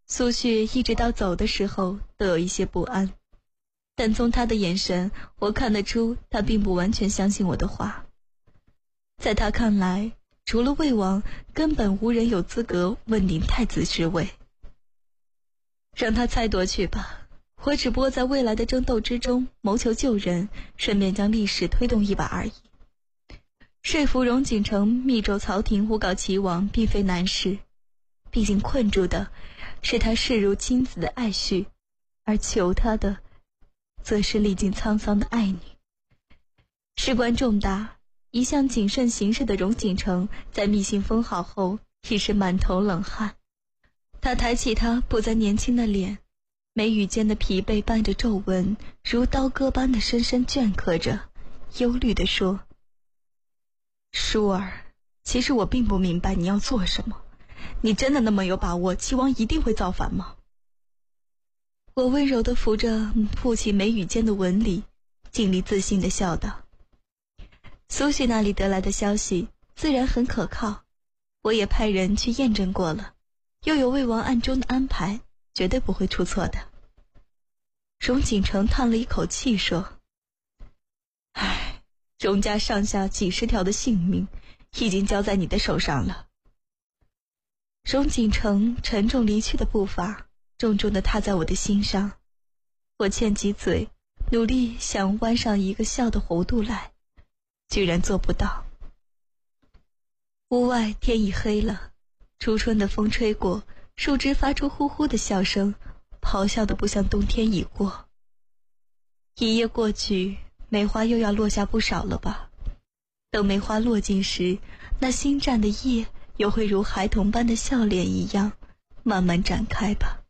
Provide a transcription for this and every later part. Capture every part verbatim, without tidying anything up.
苏旭一直到走的时候都有一些不安，但从他的眼神，我看得出他并不完全相信我的话。在他看来，除了魏王，根本无人有资格问鼎太子之位。让他猜夺去吧，我只不过在未来的争斗之中谋求救人，顺便将历史推动一把而已。说服荣景城密奏朝廷诬告齐王并非难事，毕竟困住的是他视如亲子的爱婿，而求他的则是历尽沧桑的爱女。事关重大，一向谨慎行事的荣景城在密信封好后已是满头冷汗。他抬起他不再年轻的脸，眉宇间的疲惫伴着皱纹，如刀割般的深深镌刻着，忧虑地说：舒儿，其实我并不明白你要做什么，你真的那么有把握齐王一定会造反吗？我温柔地扶着父亲眉宇间的纹理，尽力自信地笑道：苏旭那里得来的消息自然很可靠，我也派人去验证过了，又有魏王暗中的安排，绝对不会出错的。荣景城叹了一口气说：唉，荣家上下几十条的性命已经交在你的手上了。荣景城沉重离去的步伐重重地踏在我的心上，我欠起嘴，努力想弯上一个笑的弧度来，居然做不到。屋外天已黑了，初春的风吹过，树枝发出呼呼的笑声，咆哮得不像冬天已过。一夜过去，梅花又要落下不少了吧？等梅花落尽时，那新绽的叶又会如孩童般的笑脸一样慢慢展开吧。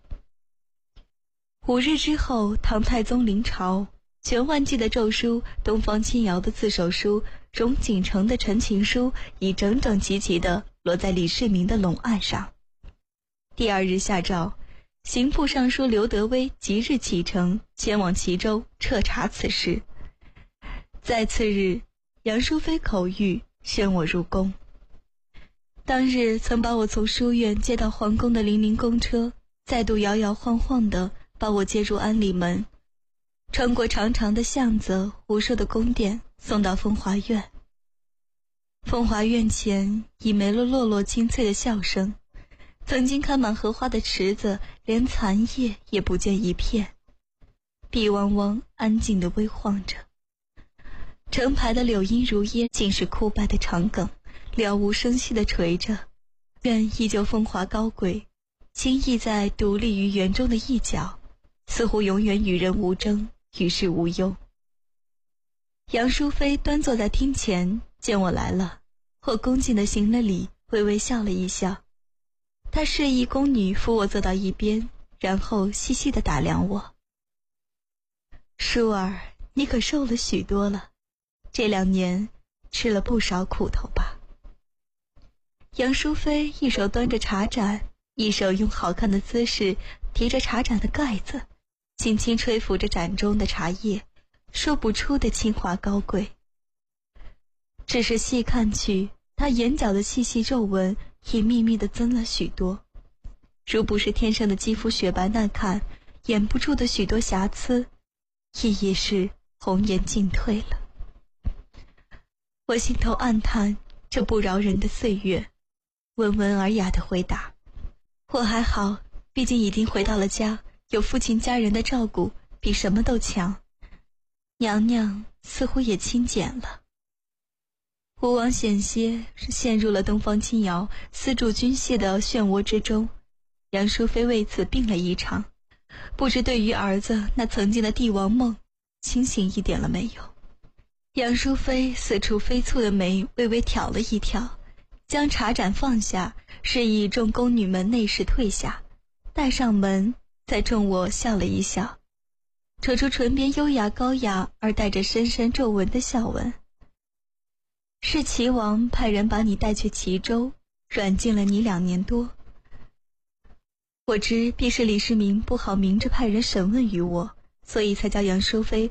五日之后，唐太宗临朝，全万骑的奏书，东方青瑶的自首书，荣景城的陈情书，已整整齐齐地落在李世民的龙案上。第二日下诏，刑部尚书刘德威即日启程前往齐州彻查此事。在次日，杨淑妃口谕宣我入宫。当日曾把我从书院接到皇宫的零零公车，再度摇摇晃晃地把我接入安礼门，穿过长长的巷子，无数的宫殿，送到风华院。风华院前已没了落落清脆的笑声，曾经开满荷花的池子连残叶也不见一片，碧汪汪安静地微晃着。成排的柳荫如烟，尽是枯败的长梗，了无声息地垂着。院依旧风华高贵，轻逸在独立于园中的一角，似乎永远与人无争，与世无忧。杨淑妃端坐在厅前，见我来了，我恭敬地行了礼，微微笑了一笑。她示意宫女扶我坐到一边，然后细细地打量我。淑儿，你可瘦了许多了，这两年吃了不少苦头吧？杨淑妃一手端着茶盏，一手用好看的姿势提着茶盏的盖子，轻轻吹拂着盏中的茶叶，说不出的清华高贵。只是细看去，她眼角的细细皱纹已密密地增了许多，如不是天生的肌肤雪白耐看，掩不住的许多瑕疵，亦已是红颜尽退了。我心头暗叹这不饶人的岁月，温文尔雅地回答：我还好，毕竟已经回到了家，有父亲家人的照顾，比什么都强。娘娘似乎也清简了。吴王险些是陷入了东方青瑶私筑军械的漩涡之中，杨淑妃为此病了一场，不知对于儿子那曾经的帝王梦清醒一点了没有。杨淑妃四处飞蹙的眉微微挑了一挑，将茶盏放下，示意众宫女们内侍退下，带上门，再冲我笑了一笑，扯出唇边优雅高雅而带着深深皱纹的笑纹。是齐王派人把你带去齐州，软禁了你两年多。我知必是李世民不好明着派人审问于我，所以才叫杨淑妃